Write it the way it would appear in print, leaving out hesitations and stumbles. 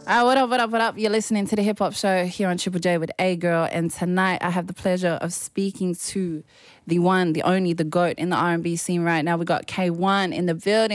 What up, what up, what up? You're listening to the Hip Hop Show here on Triple J with A Girl, and tonight I have the pleasure of speaking to the one, the only, the GOAT in the R&B scene right now. We got K1 in the building.